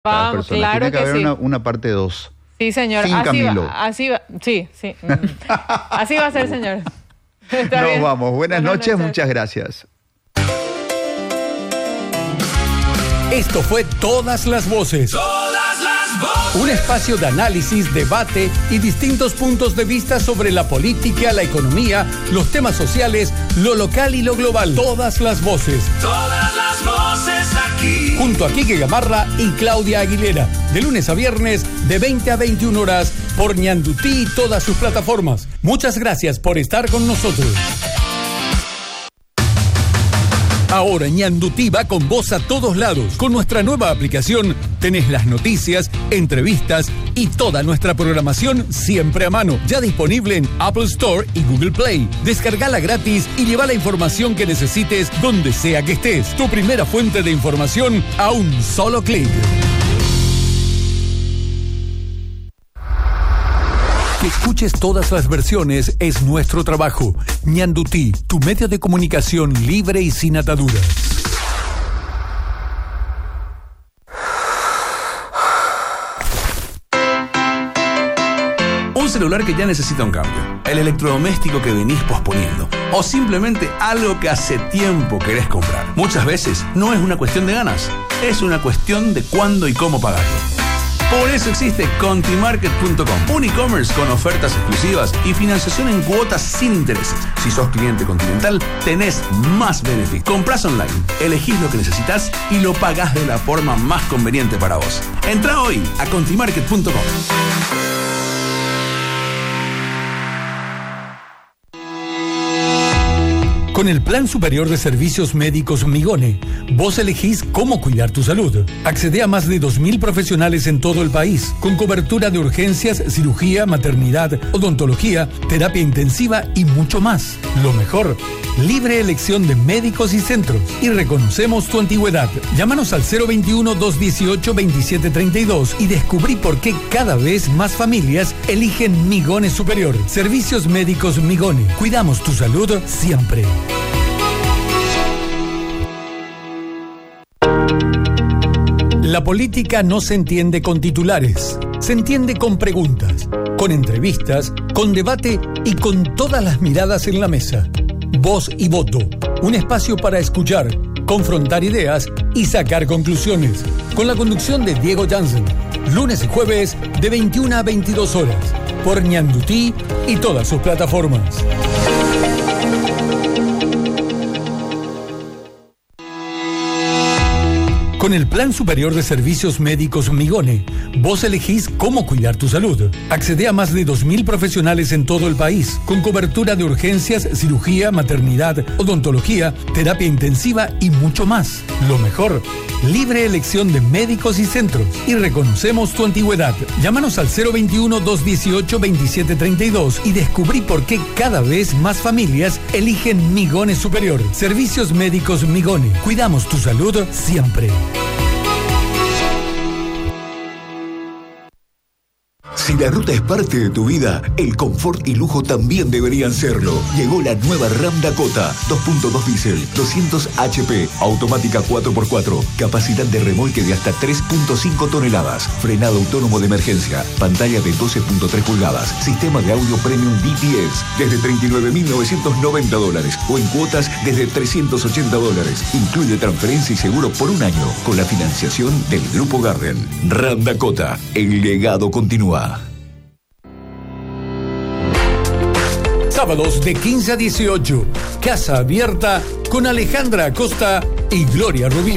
Vamos, claro tiene que haber sí. una parte 2. Sí, señor. Sin Camilo. Así va. Sí. Así va a ser, señor. Está Nos bien. vamos. Buenas noches, muchas gracias. Esto fue Todas las Voces. Un espacio de análisis, debate y distintos puntos de vista sobre la política, la economía, los temas sociales, lo local y lo global. Todas las voces. Todas las voces aquí. Junto a Quique Gamarra y Claudia Aguilera. De lunes a viernes, de 20 a 21 horas, por Ñandutí y todas sus plataformas. Muchas gracias por estar con nosotros. Ahora Ñandutí va con vos a todos lados. Con nuestra nueva aplicación tenés las noticias, entrevistas y toda nuestra programación siempre a mano. Ya disponible en Apple Store y Google Play. Descargala gratis y lleva la información que necesites donde sea que estés. Tu primera fuente de información a un solo clic. Que escuches todas las versiones es nuestro trabajo. Ñandutí, tu medio de comunicación libre y sin ataduras. Un celular que ya necesita un cambio. El electrodoméstico que venís posponiendo. O simplemente algo que hace tiempo querés comprar. Muchas veces no es una cuestión de ganas. Es una cuestión de cuándo y cómo pagarlo. Por eso existe Contimarket.com, un e-commerce con ofertas exclusivas y financiación en cuotas sin intereses. Si sos cliente Continental, tenés más beneficios. Comprás online, elegís lo que necesitas y lo pagás de la forma más conveniente para vos. Entrá hoy a Contimarket.com. Con el Plan Superior de Servicios Médicos Migone, vos elegís cómo cuidar tu salud. Accede a más de 2.000 profesionales en todo el país, con cobertura de urgencias, cirugía, maternidad, odontología, terapia intensiva y mucho más. Lo mejor, libre elección de médicos y centros. Y reconocemos tu antigüedad. Llámanos al 021-218-2732 y descubrí por qué cada vez más familias eligen Migone Superior. Servicios Médicos Migone. Cuidamos tu salud siempre. La política no se entiende con titulares, se entiende con preguntas, con entrevistas, con debate y con todas las miradas en la mesa. Voz y voto, un espacio para escuchar, confrontar ideas y sacar conclusiones. Con la conducción de Diego Jansen, lunes y jueves de 21 a 22 horas, por Ñandutí y todas sus plataformas. Con el Plan Superior de Servicios Médicos Migone, vos elegís cómo cuidar tu salud. Accede a más de 2.000 profesionales en todo el país, con cobertura de urgencias, cirugía, maternidad, odontología, terapia intensiva y mucho más. Lo mejor, libre elección de médicos y centros. Y reconocemos tu antigüedad. Llámanos al 021-218-2732 y descubrí por qué cada vez más familias eligen Migone Superior. Servicios Médicos Migone. Cuidamos tu salud siempre. Si la ruta es parte de tu vida, el confort y lujo también deberían serlo. Llegó la nueva Ram Dakota, 2.2 diésel, 200 HP, automática 4x4, capacidad de remolque de hasta 3.5 toneladas, frenado autónomo de emergencia, pantalla de 12.3 pulgadas, sistema de audio premium DTS, desde $39.990 o en cuotas desde $380. Incluye transferencia y seguro por un año, con la financiación del Grupo Garden. Ram Dakota, el legado continúa. Sábados de 15 a 18, Casa Abierta con Alejandra Acosta y Gloria Rubín.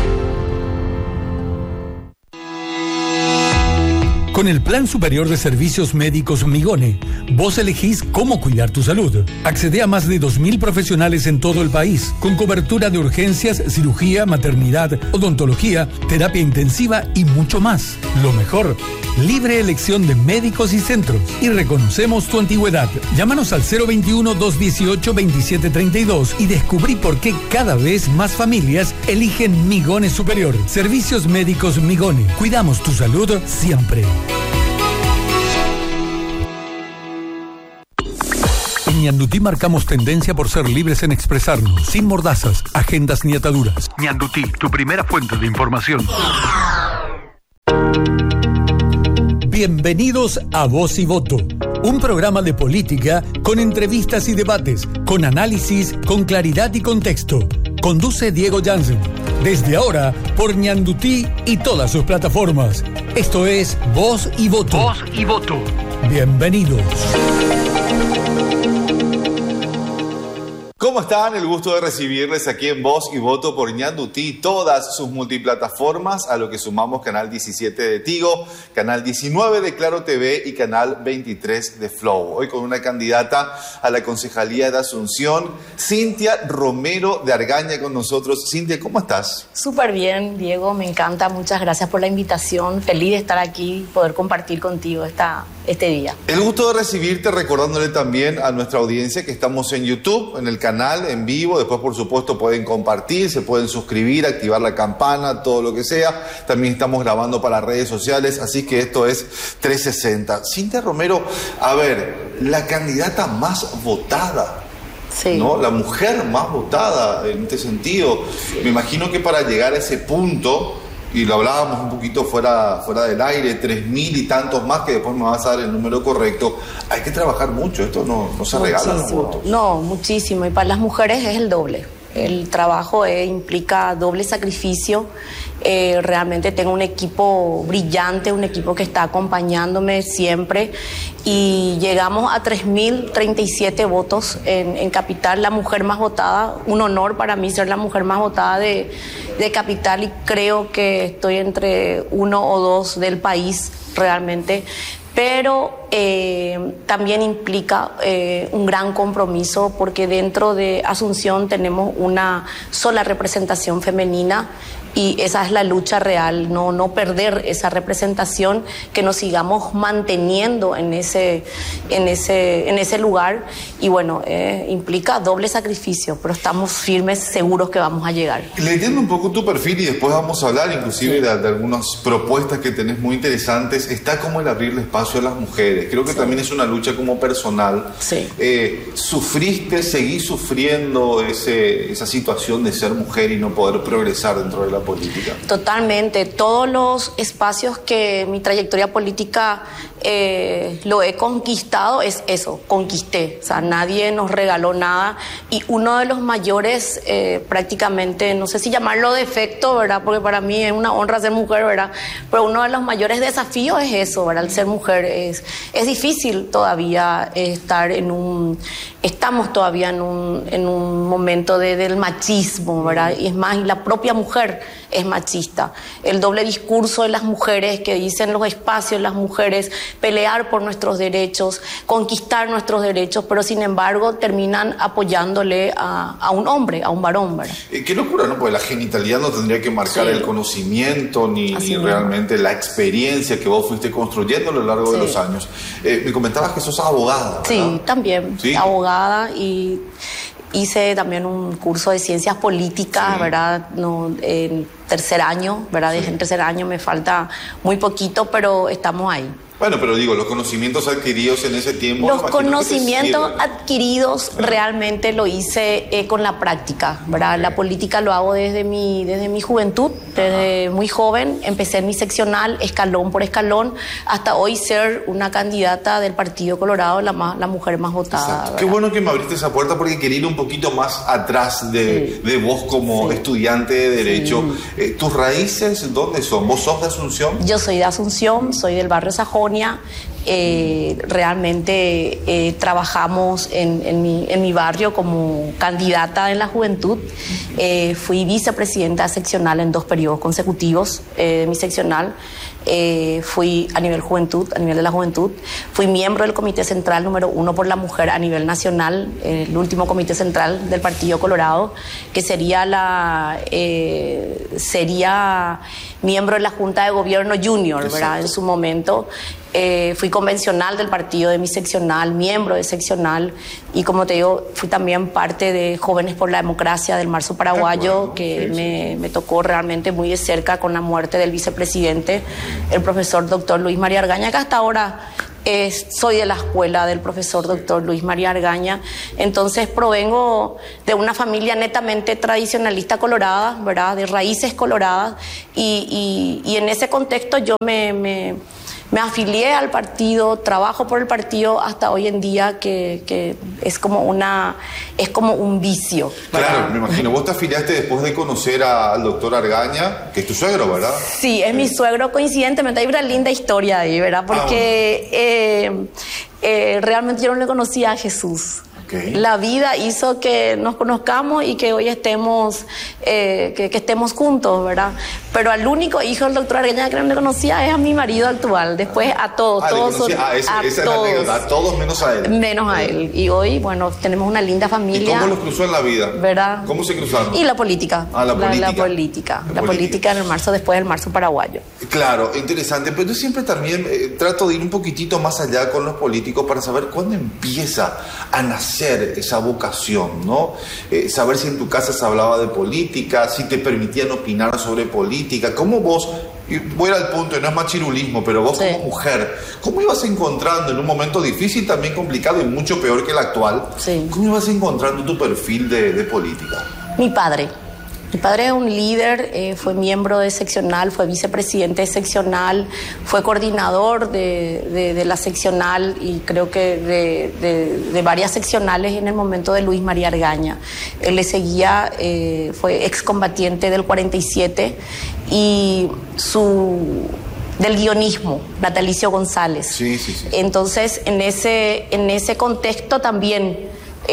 Con el Plan Superior de Servicios Médicos Migone, vos elegís cómo cuidar tu salud. Accede a más de 2.000 profesionales en todo el país, con cobertura de urgencias, cirugía, maternidad, odontología, terapia intensiva y mucho más. Lo mejor, libre elección de médicos y centros. Y reconocemos tu antigüedad. Llámanos al 021-218-2732 y descubrí por qué cada vez más familias eligen Migone Superior. Servicios Médicos Migone. Cuidamos tu salud siempre. En Ñandutí marcamos tendencia por ser libres en expresarnos, sin mordazas, agendas ni ataduras. Ñandutí, tu primera fuente de información. Bienvenidos a Voz y Voto, un programa de política con entrevistas y debates, con análisis, con claridad y contexto. Conduce Diego Jansen. Desde ahora, por Ñandutí y todas sus plataformas. Esto es Voz y Voto. Voz y Voto. Bienvenidos. ¿Cómo están? El gusto de recibirles aquí en Voz y Voto por Ñandutí, todas sus multiplataformas, a lo que sumamos Canal 17 de Tigo, Canal 19 de Claro TV y Canal 23 de Flow. Hoy con una candidata a la Concejalía de Asunción, Cintia Romero de Argaña con nosotros. Cintia, ¿cómo estás? Súper bien, Diego, me encanta. Muchas gracias por la invitación. Feliz de estar aquí, poder compartir contigo este día. El gusto de recibirte, recordándole también a nuestra audiencia que estamos en YouTube, en el canal en vivo. Después, por supuesto, pueden compartir, se pueden suscribir, activar la campana, todo lo que sea. También estamos grabando para redes sociales, así que esto es 360. Cintia Romero, a ver, la candidata más votada. Sí. ¿No? La mujer más votada en este sentido. Me imagino que para llegar a ese punto, y lo hablábamos un poquito fuera del aire, 3.000 y tantos más, que después me vas a dar el número correcto, hay que trabajar mucho, esto no se regala los votos. No, muchísimo, y para las mujeres es el doble. El trabajo implica doble sacrificio. Realmente tengo un equipo brillante, un equipo que está acompañándome siempre, y llegamos a 3.037 votos en Capital, la mujer más votada. Un honor para mí ser la mujer más votada de Capital, y creo que estoy entre uno o dos del país realmente. Pero también implica un gran compromiso, porque dentro de Asunción tenemos una sola representación femenina, y esa es la lucha real, no perder esa representación, que nos sigamos manteniendo en ese lugar. Y bueno, implica doble sacrificio, pero estamos firmes, seguros que vamos a llegar. Leyendo un poco tu perfil, y después vamos a hablar inclusive de algunas propuestas que tenés muy interesantes, está como el abrirle espacio a las mujeres. Creo que también es una lucha como personal. Sí. ¿Sufriste, seguís sufriendo esa situación de ser mujer y no poder progresar dentro de la política? Totalmente. Todos los espacios que mi trayectoria política lo he conquistado, es eso, conquisté. O sea, nadie nos regaló nada, y uno de los mayores, prácticamente, no sé si llamarlo defecto, ¿verdad? Porque para mí es una honra ser mujer, ¿verdad? Pero uno de los mayores desafíos es eso, ¿verdad? El ser mujer es difícil todavía estamos todavía en un momento del machismo, ¿verdad? Y es más, y la propia mujer es machista. El doble discurso de las mujeres que dicen los espacios, las mujeres, pelear por nuestros derechos, conquistar nuestros derechos, pero sin embargo terminan apoyándole a un hombre, a un varón, ¿verdad? Qué locura, ¿no? Porque la genitalidad no tendría que marcar el conocimiento ni realmente la experiencia que vos fuiste construyendo a lo largo de los años. Me comentabas que sos abogada, ¿verdad? Sí, también. ¿Sí? Abogada, y hice también un curso de ciencias políticas, ¿verdad? En tercer año, ¿verdad? Sí. En tercer año me falta muy poquito, pero estamos ahí. Bueno, pero digo, los conocimientos adquiridos en ese tiempo... Los conocimientos adquiridos realmente lo hice con la práctica, ¿verdad? Okay. La política lo hago desde mi juventud, desde muy joven. Empecé en mi seccional, escalón por escalón, hasta hoy ser una candidata del Partido Colorado, la mujer más votada. Qué bueno que me abriste esa puerta, porque quería ir un poquito más atrás de vos como estudiante de Derecho. Sí. ¿Tus raíces dónde son? ¿Vos sos de Asunción? Yo soy de Asunción, soy del barrio Sajón. Realmente trabajamos en mi barrio como candidata en la juventud. Fui vicepresidenta seccional en 2 periodos consecutivos de mi seccional. Fui a nivel de la juventud. Fui miembro del Comité Central número 1 por la Mujer a nivel nacional, el último Comité Central del Partido Colorado, que sería miembro de la Junta de Gobierno Junior, ¿verdad? En su momento. Fui convencional del partido de mi seccional, miembro de seccional, y como te digo, fui también parte de Jóvenes por la Democracia del Marzo Paraguayo, que me tocó realmente muy de cerca con la muerte del vicepresidente, el profesor doctor Luis María Argaña, que hasta ahora soy de la escuela del profesor doctor Luis María Argaña. Entonces provengo de una familia netamente tradicionalista colorada, ¿verdad? De raíces coloradas, y en ese contexto yo me me afilié al partido, trabajo por el partido hasta hoy en día, que es como un vicio. Claro, me imagino. Vos te afiliaste después de conocer al doctor Argaña, que es tu suegro, ¿verdad? Sí, es mi suegro. Coincidentemente, hay una linda historia ahí, ¿verdad? Porque realmente yo no le conocía a Jesús. Okay. La vida hizo que nos conozcamos y que hoy estemos que estemos juntos, ¿verdad? Pero al único hijo del doctor Argaña que no le conocía es a mi marido actual. Después a todos. A todos menos a él. Menos a él. Y hoy, bueno, tenemos una linda familia. ¿Y cómo los cruzó en la vida? ¿Verdad? ¿Cómo se cruzaron? Y la política. La política en el marzo, después del marzo paraguayo. Claro, interesante. Pero yo siempre también trato de ir un poquitito más allá con los políticos para saber cuándo empieza a nacer esa vocación, ¿no? Saber si en tu casa se hablaba de política, si te permitían opinar sobre política, cómo vos, y voy al punto, y no es machirulismo, pero vos como mujer, ¿cómo ibas encontrando en un momento difícil, también complicado y mucho peor que el actual, cómo ibas encontrando tu perfil de política? Mi padre es un líder, fue miembro de seccional, fue vicepresidente de seccional, fue coordinador de la seccional y creo que de varias seccionales en el momento de Luis María Argaña. Él le seguía, fue excombatiente del 47 y del guionismo, Natalicio González. Sí. Entonces, en ese contexto también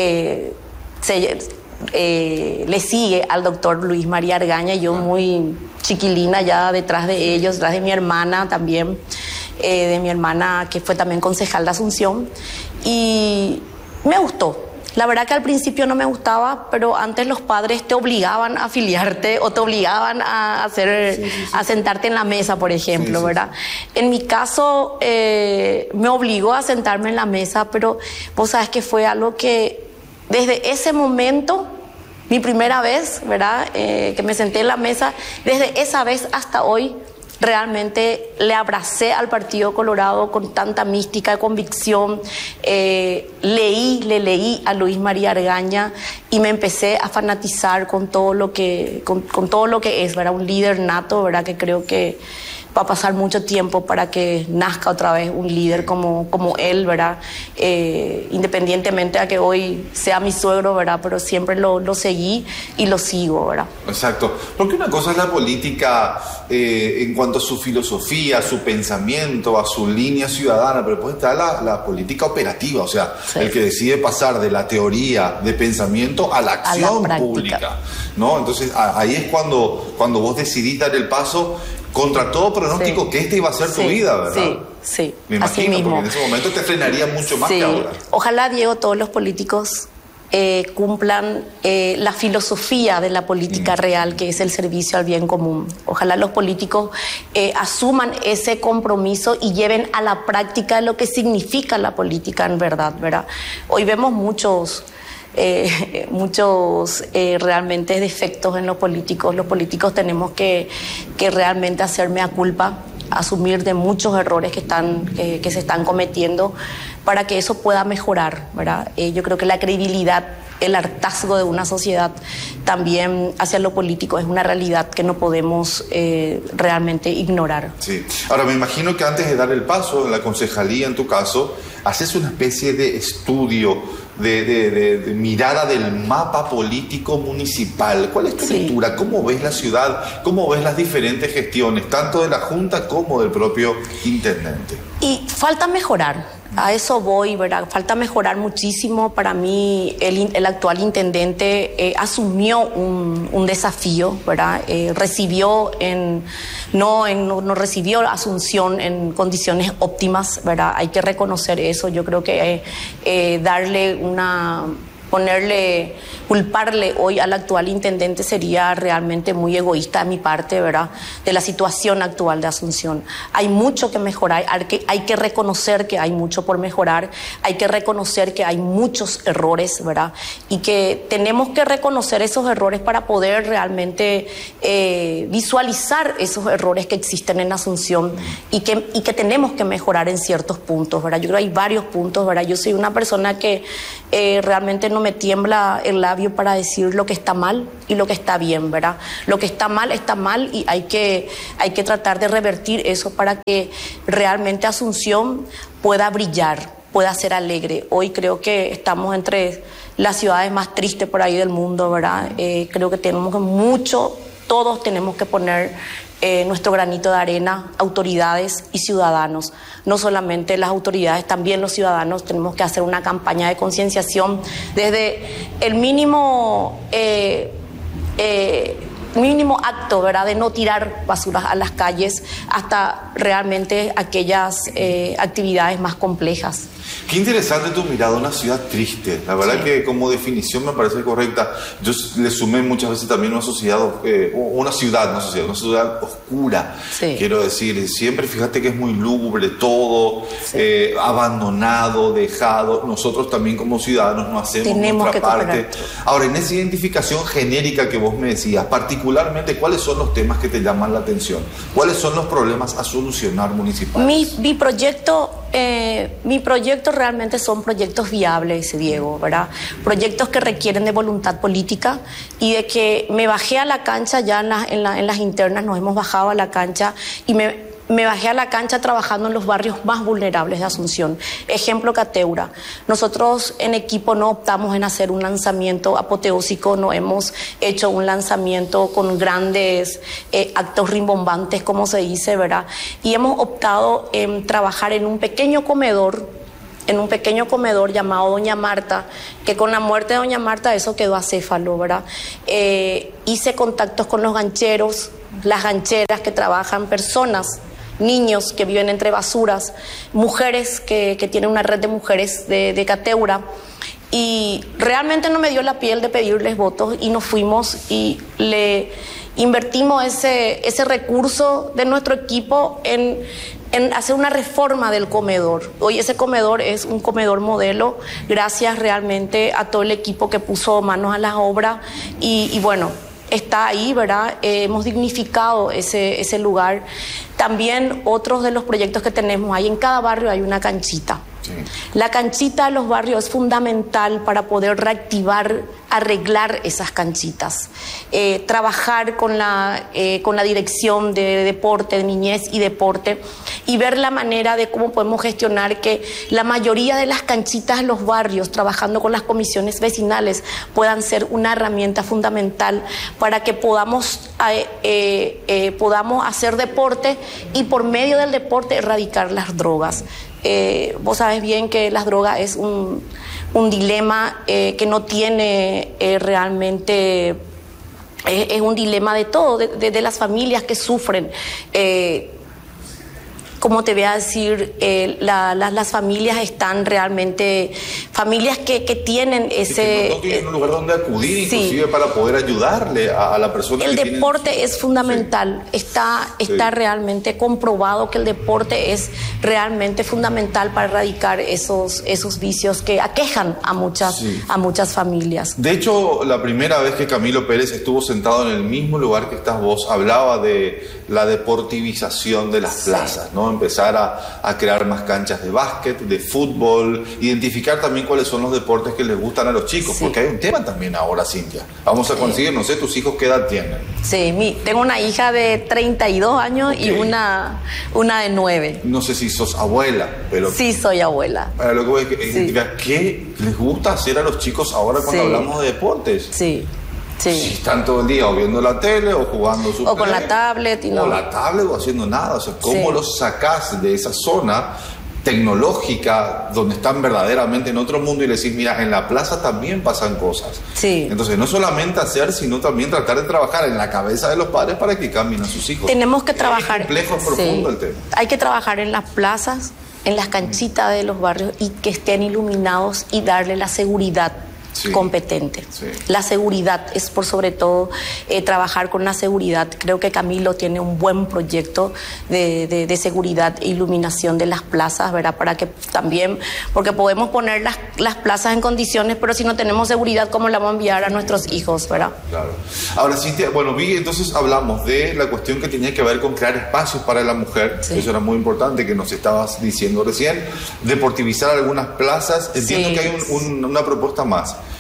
le sigue al doctor Luis María Argaña, yo muy chiquilina ya detrás de ellos, detrás de mi hermana también, de mi hermana que fue también concejal de Asunción, y me gustó. La verdad que al principio no me gustaba, pero antes los padres te obligaban a afiliarte o te obligaban a a sentarte en la mesa, por ejemplo, ¿verdad? En mi caso me obligó a sentarme en la mesa, pero vos sabes que fue algo que desde ese momento, mi primera vez, ¿verdad? Que me senté en la mesa, desde esa vez hasta hoy, realmente le abracé al Partido Colorado con tanta mística, convicción. Le leí a Luis María Argaña y me empecé a fanatizar con todo lo que es, ¿verdad? Un líder nato, ¿verdad? Que creo que va a pasar mucho tiempo para que nazca otra vez un líder como él, ¿verdad? Independientemente de que hoy sea mi suegro, ¿verdad? Pero siempre lo seguí y lo sigo, ¿verdad? Exacto. Porque una cosa es la política en cuanto a su filosofía, a su pensamiento, a su línea ciudadana, pero después está la política operativa, o sea, el que decide pasar de la teoría de pensamiento a la acción pública, ¿no? Entonces ahí es cuando vos decidís dar el paso contra todo pronóstico que esta iba a ser tu vida, ¿verdad? Sí. Me imagino, así mismo. Porque en ese momento te frenaría mucho más que ahora. Ojalá, Diego, todos los políticos cumplan la filosofía de la política real, que es el servicio al bien común. Ojalá los políticos asuman ese compromiso y lleven a la práctica lo que significa la política en verdad, ¿verdad? Hoy vemos muchos realmente defectos en los políticos. Los políticos tenemos que realmente hacer mea culpa, asumir de muchos errores que se están cometiendo para que eso pueda mejorar, ¿verdad? Yo creo que la credibilidad, el hartazgo de una sociedad también hacia lo político es una realidad que no podemos realmente ignorar. Sí. Ahora, me imagino que antes de dar el paso en la concejalía, en tu caso, haces una especie de estudio de mirada del mapa político municipal. ¿Cuál es tu lectura? ¿Cómo ves la ciudad? ¿Cómo ves las diferentes gestiones, tanto de la Junta como del propio intendente? Y falta mejorar. A eso voy, ¿verdad? Falta mejorar muchísimo. Para mí, el actual intendente asumió un desafío, ¿verdad? No recibió Asunción en condiciones óptimas, ¿verdad? Hay que reconocer eso. Yo creo que culparle hoy al actual intendente sería realmente muy egoísta de mi parte, ¿verdad? De la situación actual de Asunción. Hay mucho que mejorar, hay que reconocer que hay mucho por mejorar, hay que reconocer que hay muchos errores, ¿verdad? Y que tenemos que reconocer esos errores para poder realmente visualizar esos errores que existen en Asunción y que tenemos que mejorar en ciertos puntos, ¿verdad? Yo creo que hay varios puntos, ¿verdad? Yo soy una persona que realmente no me tiembla el labio para decir lo que está mal y lo que está bien, ¿verdad? Lo que está mal y hay que tratar de revertir eso para que realmente Asunción pueda brillar, pueda ser alegre. Hoy creo que estamos entre las ciudades más tristes por ahí del mundo, ¿verdad? Creo que todos tenemos que poner nuestro granito de arena, autoridades y ciudadanos. No solamente las autoridades, también los ciudadanos tenemos que hacer una campaña de concienciación desde el mínimo acto, ¿verdad?, de no tirar basuras a las calles hasta realmente aquellas actividades más complejas. Qué interesante tu mirada, una ciudad triste. La verdad que como definición me parece correcta. Yo le sumé muchas veces también una ciudad oscura. Sí. Quiero decir, siempre fíjate que es muy lúgubre todo, abandonado, dejado. Nosotros también como ciudadanos no hacemos nuestra parte. Ahora, en esa identificación genérica que vos me decías, particularmente, ¿cuáles son los temas que te llaman la atención? ¿Cuáles son los problemas a solucionar municipales? Mi proyecto realmente son proyectos viables, Diego, ¿verdad? Proyectos que requieren de voluntad política y de que me bajé a la cancha ya en las internas, nos hemos bajado a la cancha y me bajé a la cancha trabajando en los barrios más vulnerables de Asunción. Ejemplo, Cateura. Nosotros en equipo no optamos en hacer un lanzamiento apoteósico, no hemos hecho un lanzamiento con grandes actos rimbombantes, como se dice, ¿verdad? Y hemos optado en trabajar en un pequeño comedor llamado Doña Marta, que con la muerte de Doña Marta eso quedó acéfalo, ¿verdad? Hice contactos con los gancheros, las gancheras que trabajan, personas, niños que viven entre basuras, mujeres que tienen una red de mujeres de Cateura, y realmente no me dio la piel de pedirles votos y nos fuimos y le invertimos ese recurso de nuestro equipo en hacer una reforma del comedor. Hoy ese comedor es un comedor modelo, gracias realmente a todo el equipo que puso manos a la obra y bueno, está ahí, ¿verdad? Hemos dignificado ese lugar. También otros de los proyectos que tenemos, en cada barrio hay una canchita. Sí. La canchita de los barrios es fundamental para poder reactivar, arreglar esas canchitas. Trabajar con la dirección de deporte, de niñez y deporte, y ver la manera de cómo podemos gestionar que la mayoría de las canchitas de los barrios, trabajando con las comisiones vecinales, puedan ser una herramienta fundamental para que podamos hacer deporte y por medio del deporte erradicar las drogas. Vos sabés bien que las drogas es un dilema que no tiene realmente, es un dilema de todo, de las familias que sufren. Como te voy a decir, las familias están realmente, familias que tienen ese... no tienen un lugar donde acudir, inclusive para poder ayudarle a la persona. El deporte es fundamental, está realmente comprobado que el deporte es realmente fundamental para erradicar esos vicios que aquejan a muchas familias. De hecho, la primera vez que Camilo Pérez estuvo sentado en el mismo lugar que estás vos, hablaba de la deportivización de las plazas, ¿no? Empezar a crear más canchas de básquet, de fútbol, identificar también cuáles son los deportes que les gustan a los chicos, porque hay un tema también ahora, Cintia. Vamos a conseguir, no sé, tus hijos qué edad tienen. Sí, tengo una hija de 32 años y una de 9. No sé si sos abuela, pero... Sí, soy abuela. Para lo que voy a identificar, ¿qué les gusta hacer a los chicos ahora cuando hablamos de deportes? Sí. Si están todo el día o viendo la tele o jugando su o con la tablet o la tablet o haciendo nada, o sea, ¿cómo los sacás de esa zona tecnológica donde están verdaderamente en otro mundo y le decís, mira, en la plaza también pasan cosas? Entonces no solamente hacer, sino también tratar de trabajar en la cabeza de los padres para que cambien a sus hijos. Tenemos que trabajar, es complejo, profundo el tema. Hay que trabajar en las plazas, en las canchitas de los barrios y que estén iluminados y darle la seguridad competente. La seguridad es por sobre todo trabajar con la seguridad. Creo que Camilo tiene un buen proyecto de seguridad e iluminación de las plazas, ¿verdad? Para que también, porque podemos poner las plazas en condiciones, pero si no tenemos seguridad, ¿cómo la vamos a enviar a nuestros hijos, verdad? Claro. Ahora, Cintia, bueno, vi, entonces hablamos de la cuestión que tenía que ver con crear espacios para la mujer. Eso era muy importante, que nos estabas diciendo recién. Deportivizar algunas plazas. Entiendo que hay una propuesta más.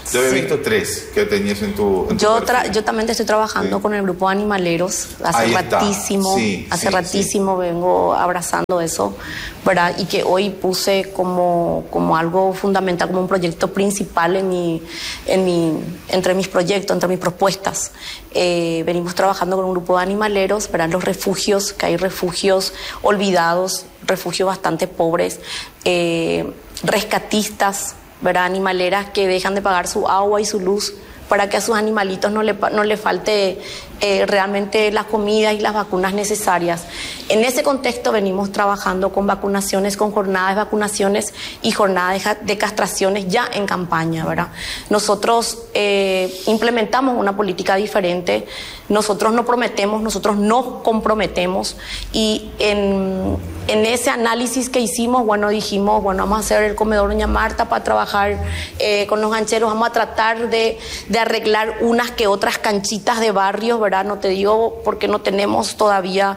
Yo había visto 3 que tenías en tu yo también estoy trabajando con el grupo de animaleros. Hace ratísimo vengo abrazando eso, ¿verdad? Y que hoy puse como algo fundamental, como un proyecto principal entre mis proyectos, entre mis propuestas. Venimos trabajando con un grupo de animaleros, ¿verdad? Los refugios, que hay refugios olvidados, refugios bastante pobres, rescatistas, ¿verdad? Animaleras que dejan de pagar su agua y su luz para que a sus animalitos no le falte realmente la comida y las vacunas necesarias. En ese contexto venimos trabajando con vacunaciones, con jornadas de vacunaciones y jornadas de castraciones ya en campaña, ¿verdad? Nosotros implementamos una política diferente, nosotros no prometemos, nosotros nos comprometemos, y en ese análisis que hicimos, dijimos, vamos a hacer el comedor Doña Marta para trabajar con los gancheros, vamos a tratar de arreglar unas que otras canchitas de barrios, ¿verdad? No te digo porque no tenemos todavía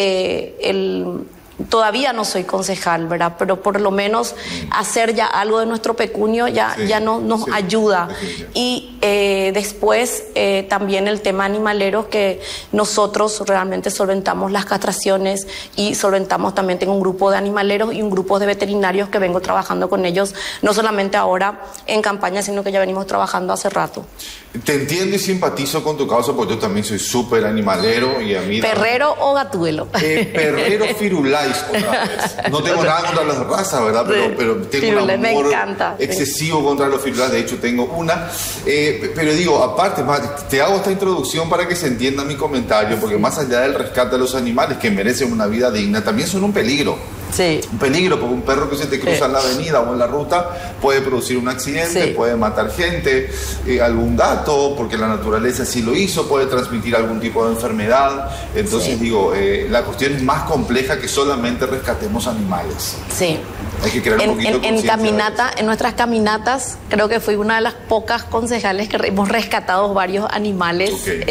todavía no soy concejal, ¿verdad? Pero por lo menos hacer ya algo de nuestro pecunio ya nos ayuda. Y después también el tema animalero, que nosotros realmente solventamos las castraciones y solventamos también, tengo un grupo de animaleros y un grupo de veterinarios que vengo trabajando con ellos, no solamente ahora en campaña, sino que ya venimos trabajando hace rato. Te entiendo y simpatizo con tu causa, porque yo también soy súper animalero y a mí... ¿Perrero o gatuelo? Perrero firulais, otra vez. No tengo nada contra las razas, ¿verdad? Pero tengo un amor excesivo contra los firulais. De hecho, tengo una. Pero digo, aparte, te hago esta introducción para que se entienda mi comentario, porque más allá del rescate de los animales, que merecen una vida digna, también son un peligro. Sí. Un peligro, porque un perro que se te cruza en la avenida o en la ruta puede producir un accidente, puede matar gente, algún gato, porque la naturaleza así lo hizo, puede transmitir algún tipo de enfermedad. Entonces digo, la cuestión es más compleja que solamente rescatemos animales. Sí. Hay que crear un poquito de conciencia. En nuestras caminatas, creo que fui una de las pocas concejales que hemos rescatado varios animales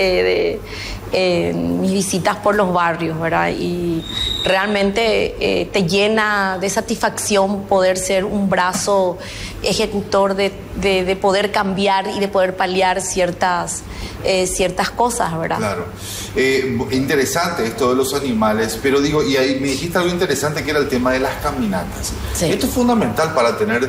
mis visitas por los barrios, ¿verdad? Y realmente te llena de satisfacción poder ser un brazo ejecutor de poder cambiar y de poder paliar ciertas cosas, ¿verdad? Claro. Interesante esto de los animales, pero digo, y ahí me dijiste algo interesante, que era el tema de las caminatas. Sí. Esto es fundamental para tener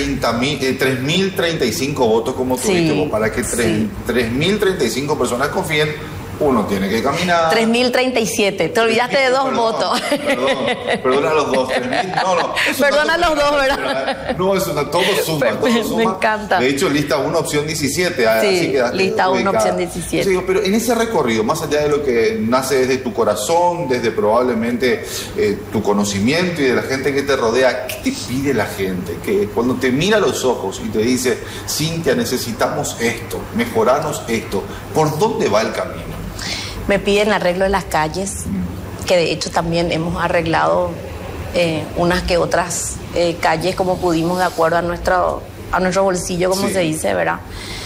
3.035 votos como tuviste, para que 3.035 personas confíen. Uno tiene que caminar. 3.037. Te olvidaste de 2 votos. Perdona a los dos. Perdona a los dos, ¿verdad? No, todo suma. Me encanta. De hecho, lista 1, opción 17. Sí, así quedaste lista 1, ubicada. opción 17. Entonces, pero en ese recorrido, más allá de lo que nace desde tu corazón, desde probablemente tu conocimiento y de la gente que te rodea, ¿qué te pide la gente? Que cuando te mira a los ojos y te dice, Cintia, necesitamos esto, mejoranos esto, ¿por dónde va el camino? Me piden arreglo de las calles, que de hecho también hemos arreglado unas que otras calles como pudimos, de acuerdo a nuestro bolsillo, como se dice, ¿verdad?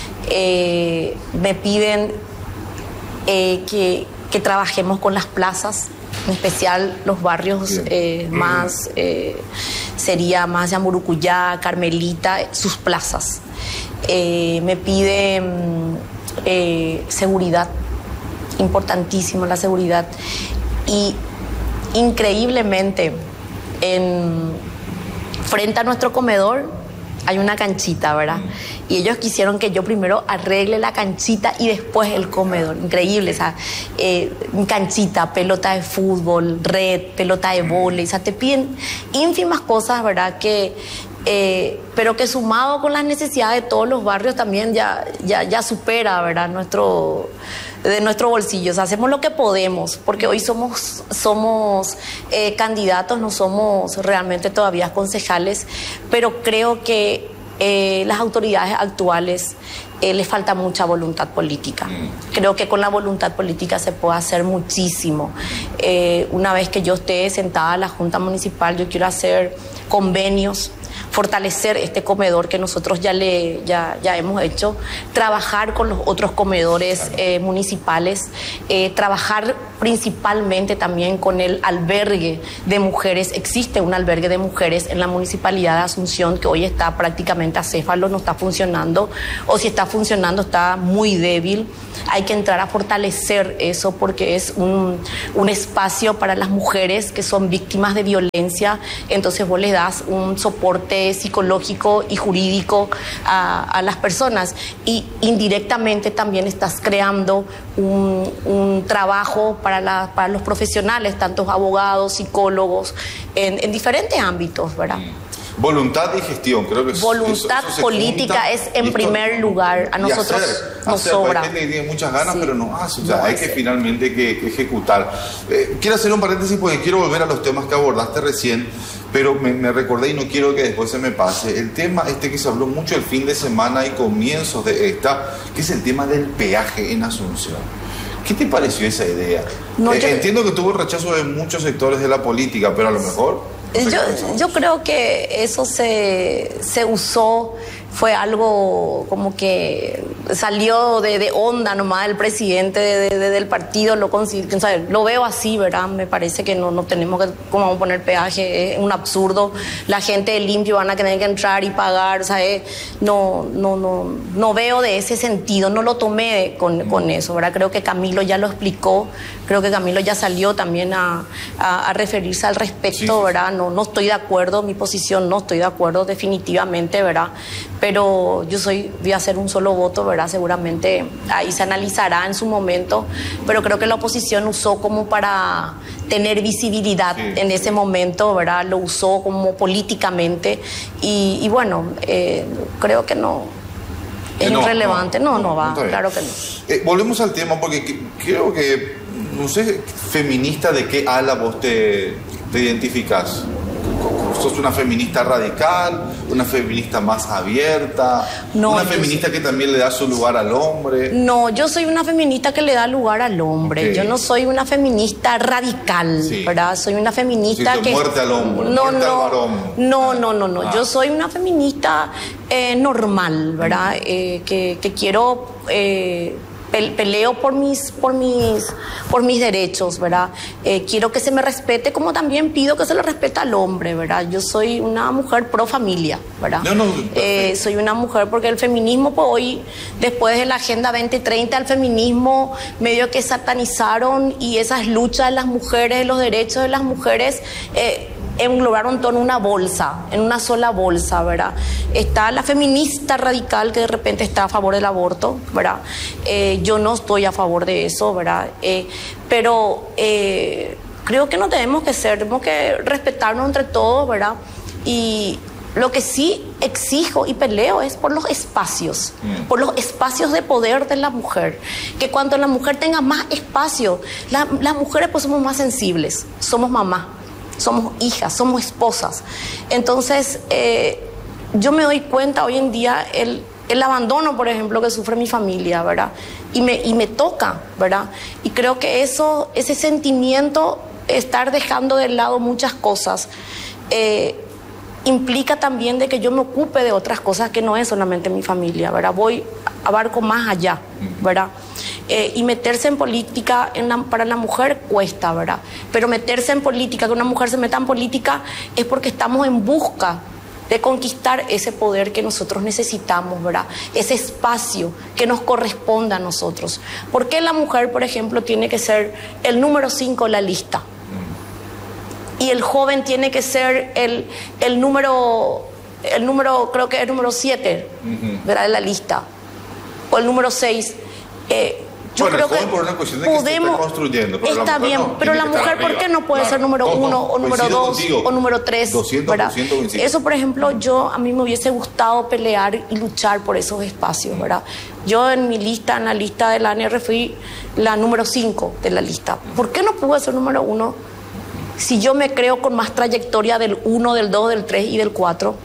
Me piden que trabajemos con las plazas, en especial los barrios más, sería más Yamurucuyá, Carmelita, sus plazas. Me piden seguridad. Importantísimo la seguridad, y increíblemente frente a nuestro comedor hay una canchita, ¿verdad? Y ellos quisieron que yo primero arregle la canchita y después el comedor. Increíble, o sea, canchita, pelota de fútbol, red, pelota de vóley, o sea, te piden ínfimas cosas, ¿verdad? Pero que sumado con las necesidades de todos los barrios también ya supera, ¿verdad? De nuestro bolsillo. O sea, hacemos lo que podemos, porque hoy somos candidatos, no somos realmente todavía concejales, pero creo que las autoridades actuales le falta mucha voluntad política. Creo que con la voluntad política se puede hacer muchísimo. Una vez que yo esté sentada en la Junta Municipal, yo quiero hacer convenios, fortalecer este comedor que nosotros ya hemos hecho, trabajar con los otros comedores municipales, trabajar principalmente también con el albergue de mujeres. Existe un albergue de mujeres en la Municipalidad de Asunción que hoy está prácticamente acéfalo, no está funcionando, o si está funcionando está muy débil. Hay que entrar a fortalecer eso porque es un espacio para las mujeres que son víctimas de violencia. Entonces vos les das un soporte psicológico y jurídico a las personas, y indirectamente también estás creando un trabajo para los profesionales, tantos abogados, psicólogos, en diferentes ámbitos, ¿verdad? Voluntad y gestión, creo que voluntad eso política es en primer lugar. A nosotros nos sobra. Hay gente que tiene muchas ganas, Sí. pero no hace. O sea, hay que finalmente que ejecutar. Quiero hacer un paréntesis porque quiero volver a los temas que abordaste recién, pero me recordé y no quiero que después se me pase. El tema que se habló mucho el fin de semana y comienzos de esta, que es el tema del peaje en Asunción. ¿Qué te pareció esa idea? Entiendo que tuvo el rechazo de muchos sectores de la política, pero a lo mejor... Yo creo que eso se usó, fue algo como que salió de onda nomás el presidente del partido, lo veo así, ¿verdad? Me parece que no tenemos que, ¿cómo vamos a poner peaje? Es un absurdo. La gente de limpio van a tener que entrar y pagar, ¿sabes? No veo de ese sentido, no lo tomé con eso, ¿verdad? Creo que Camilo ya lo explicó, creo que Camilo ya salió también a referirse al respecto, sí. ¿Verdad? No estoy de acuerdo, mi posición no estoy de acuerdo definitivamente, ¿verdad? Pero voy a hacer un solo voto, ¿verdad? Seguramente ahí se analizará en su momento, pero creo que la oposición usó como para tener visibilidad en ese momento, ¿verdad? Lo usó como políticamente y bueno, creo que no. Es irrelevante, no va, claro que no. Volvemos al tema porque creo que, no sé, feminista, ¿de qué ala vos te identificás? ¿Sos una feminista radical? ¿Una feminista más abierta? No, ¿una feminista que también le da su lugar al hombre? No, yo soy una feminista que le da lugar al hombre. Okay. Yo no soy una feminista radical, ¿verdad? Soy una feminista que... muerte al hombre, muerte al varón. No. Yo soy una feminista normal, ¿verdad? Que quiero... peleo por mis derechos, ¿verdad? Quiero que se me respete, como también pido que se le respete al hombre, ¿verdad? Yo soy una mujer pro familia, ¿verdad? Soy una mujer porque el feminismo, pues hoy, después de la Agenda 2030, el feminismo medio que satanizaron y esas luchas de las mujeres, de los derechos de las mujeres, englobaron todo en una bolsa, en una sola bolsa, ¿verdad? Está la feminista radical que de repente está a favor del aborto, ¿verdad? Yo no estoy a favor de eso, ¿verdad? Pero creo que no tenemos que respetarnos entre todos, ¿verdad? Y lo que sí exijo y peleo es por los espacios de poder de la mujer. Que cuando la mujer tenga más espacio, las mujeres pues somos más sensibles, somos mamás, somos hijas, somos esposas. Entonces, yo me doy cuenta hoy en día el abandono, por ejemplo, que sufre mi familia, ¿verdad? Y me toca, ¿verdad? Y creo que ese sentimiento, estar dejando de lado muchas cosas, implica también de que yo me ocupe de otras cosas que no es solamente mi familia, ¿verdad? Abarco más allá, ¿verdad? Y meterse en política para la mujer cuesta, ¿verdad? Pero meterse en política, que una mujer se meta en política, es porque estamos en busca de conquistar ese poder que nosotros necesitamos, ¿verdad? Ese espacio que nos corresponde a nosotros. ¿Por qué la mujer, por ejemplo, tiene que ser el número 5 de la lista? Y el joven tiene que ser el número, creo que el número 7, ¿verdad? De la lista. O el número 6. Yo creo que por una cuestión de que se está construyendo, pero está bien, pero la mujer, ¿por qué no puede ser número 1 o número 2 o número 3? 200% eso, por ejemplo, a mí me hubiese gustado pelear y luchar por esos espacios, ¿verdad? Yo en la lista de la ANR fui la número 5 de la lista. ¿Por qué no pude ser número 1 si yo me creo con más trayectoria del 1, del 2, del 3 y del 4?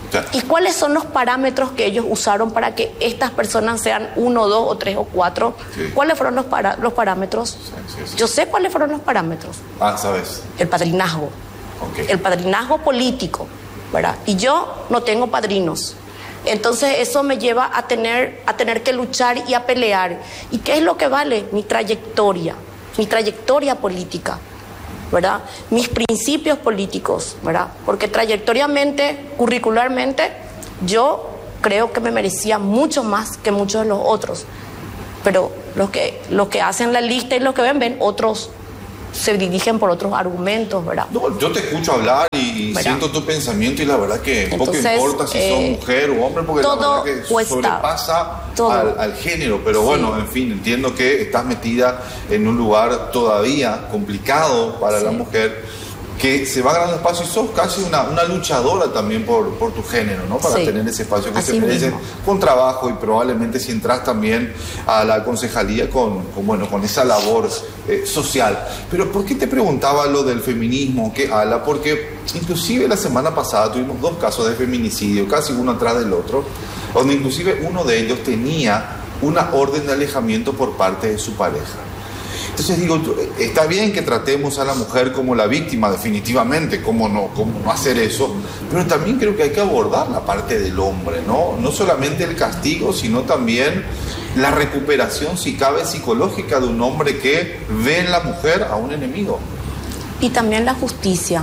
¿Y cuáles son los parámetros que ellos usaron para que estas personas sean 1, 2 o 3 o 4? Sí. ¿Cuáles fueron los parámetros? Sí. Yo sé cuáles fueron los parámetros. ¿Sabes? El padrinazgo. Okay. El padrinazgo político, ¿verdad? Y yo no tengo padrinos. Entonces eso me lleva a tener que luchar y a pelear. ¿Y qué es lo que vale? Mi trayectoria política, ¿verdad? Mis principios políticos, ¿verdad? Porque trayectoriamente, curricularmente, yo creo que me merecía mucho más que muchos de los otros. Pero los que hacen la lista y los que ven, otros se dirigen por otros argumentos, ¿verdad? No, yo te escucho hablar y siento tu pensamiento y la verdad que poco importa si sos mujer o hombre, porque todo la verdad que cuesta, sobrepasa al género, pero bueno, en fin, entiendo que estás metida en un lugar todavía complicado para la mujer, que se va ganando espacio y sos casi una luchadora también por tu género, ¿no? Para tener ese espacio que se merece con trabajo y probablemente si entras también a la concejalía con esa labor social. Pero ¿por qué te preguntaba lo del feminismo? ¿Qué ala? Porque inclusive la semana pasada tuvimos 2 casos de feminicidio, casi uno atrás del otro, donde inclusive uno de ellos tenía una orden de alejamiento por parte de su pareja. Entonces digo, está bien que tratemos a la mujer como la víctima, definitivamente, cómo no hacer eso, pero también creo que hay que abordar la parte del hombre, ¿no? No solamente el castigo, sino también la recuperación, si cabe, psicológica de un hombre que ve en la mujer a un enemigo. Y también la justicia.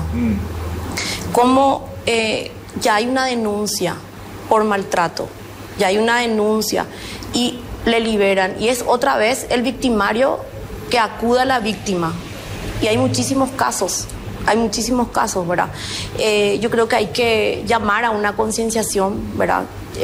Como ya hay una denuncia por maltrato, ya hay una denuncia y le liberan, y es otra vez el victimario que acuda a la víctima. Y hay muchísimos casos, ¿verdad? Yo creo que hay que llamar a una concienciación, ¿verdad?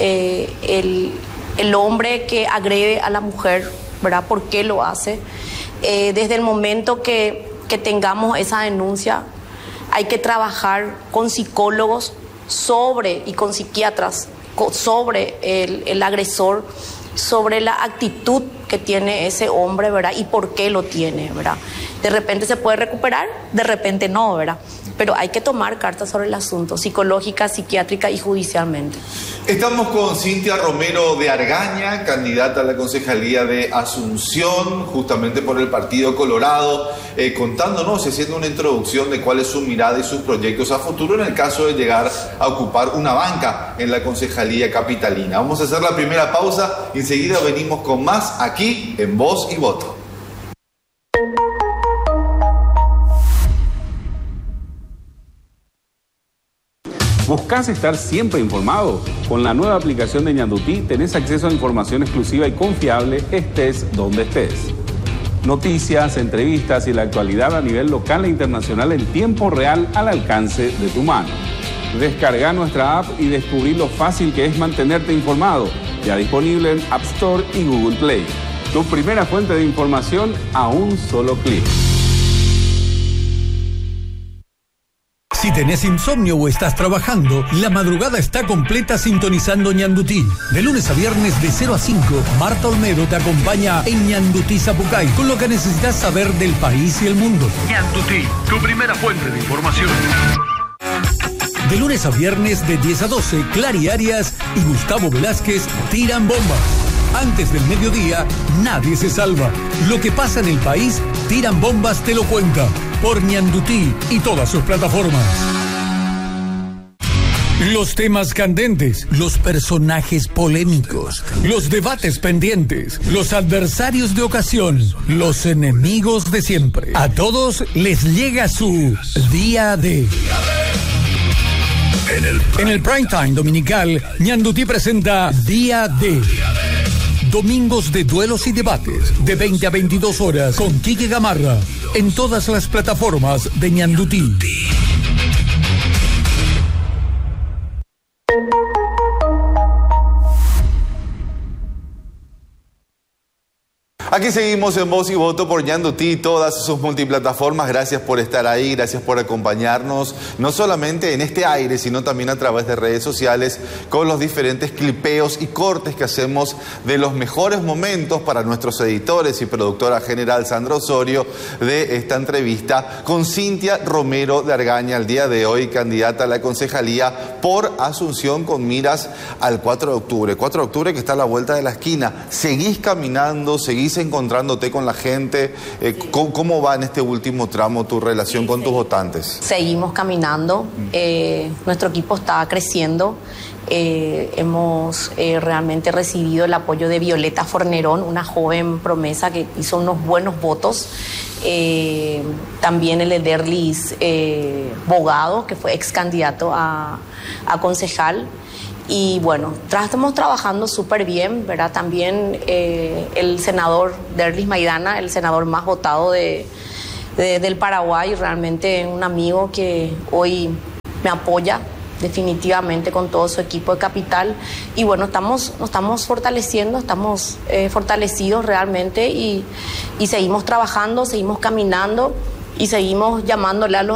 El hombre que agrede a la mujer, ¿verdad? ¿Por qué lo hace? Desde el momento que tengamos esa denuncia, hay que trabajar con psicólogos y con psiquiatras sobre el agresor, sobre la actitud que tiene ese hombre, ¿verdad? Y por qué lo tiene, ¿verdad? De repente se puede recuperar, de repente no, ¿verdad? Pero hay que tomar cartas sobre el asunto, psicológica, psiquiátrica y judicialmente. Estamos con Cintia Romero de Argaña, candidata a la concejalía de Asunción, justamente por el Partido Colorado, contándonos, haciendo una introducción de cuál es su mirada y sus proyectos a futuro en el caso de llegar a ocupar una banca en la concejalía capitalina. Vamos a hacer la primera pausa y enseguida venimos con más aquí en Voz y Voto. ¿Buscás estar siempre informado? Con la nueva aplicación de Ñandutí tenés acceso a información exclusiva y confiable, estés donde estés. Noticias, entrevistas y la actualidad a nivel local e internacional en tiempo real al alcance de tu mano. Descarga nuestra app y descubrí lo fácil que es mantenerte informado. Ya disponible en App Store y Google Play. Tu primera fuente de información a un solo clic. Si tenés insomnio o estás trabajando, la madrugada está completa sintonizando Ñandutí. De lunes a viernes de 0 a 5, Marta Olmedo te acompaña en Ñandutí Zapucay con lo que necesitas saber del país y el mundo. Ñandutí, tu primera fuente de información. De lunes a viernes de 10 a 12, Clary Arias y Gustavo Velázquez tiran bombas. Antes del mediodía, nadie se salva. Lo que pasa en el país, Tiran Bombas te lo cuenta. Por Ñandutí y todas sus plataformas. Los temas candentes, los personajes polémicos, los debates pendientes, los adversarios de ocasión, los enemigos de siempre. A todos les llega su Día D. En el prime time dominical, Ñandutí presenta Día D. Domingos de duelos y debates, de 20 a 22 horas, con Quique Gamarra, en todas las plataformas de Ñandutí. Aquí seguimos en Voz y Voto por Ñandutí, todas sus multiplataformas. Gracias por estar ahí, gracias por acompañarnos, no solamente en este aire, sino también a través de redes sociales, con los diferentes clipeos y cortes que hacemos de los mejores momentos para nuestros editores y productora general Sandra Osorio de esta entrevista con Cintia Romero de Argaña, el día de hoy candidata a la concejalía por Asunción con miras al 4 de octubre. 4 de octubre que está a la vuelta de la esquina. ¿Seguís caminando? ¿Seguís encontrándote con la gente? ¿Cómo va en este último tramo tu relación con tus votantes? Seguimos caminando. Nuestro equipo está creciendo. Hemos realmente recibido el apoyo de Violeta Fornerón, una joven promesa que hizo unos buenos votos. También el de Derlis Bogado, que fue ex candidato a concejal. Y bueno, estamos trabajando súper bien, ¿verdad? También el senador Derlis Maidana, el senador más votado del Paraguay, realmente un amigo que hoy me apoya definitivamente con todo su equipo de capital. Y bueno, nos estamos fortaleciendo, estamos fortalecidos realmente y seguimos trabajando, seguimos caminando y seguimos llamándole a los